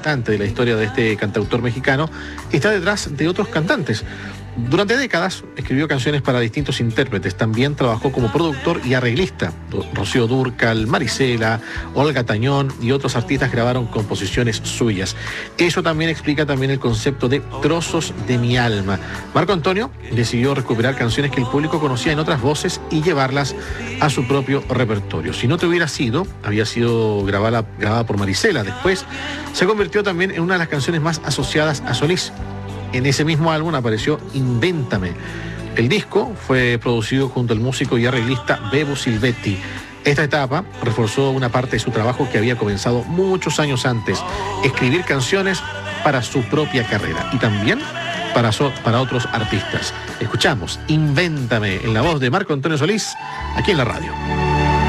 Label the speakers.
Speaker 1: importante de la historia de este cantautor mexicano está detrás de otros cantantes. Durante décadas escribió canciones para distintos intérpretes. También trabajó como productor y arreglista. Rocío Dúrcal, Marisela, Olga Tañón y otros artistas grabaron composiciones suyas. Eso también explica también el concepto de trozos de mi alma. Marco Antonio decidió recuperar canciones que el público conocía en otras voces y llevarlas a su propio repertorio. Si no te hubiera sido, había sido grabada por Marisela. Después se convirtió también en una de las canciones más asociadas a Solís. En ese mismo álbum apareció Invéntame. El disco fue producido junto al músico y arreglista Bebo Silvetti. Esta etapa reforzó una parte de su trabajo que había comenzado muchos años antes, escribir canciones para su propia carrera y también para otros artistas. Escuchamos Invéntame en la voz de Marco Antonio Solís, aquí en la radio.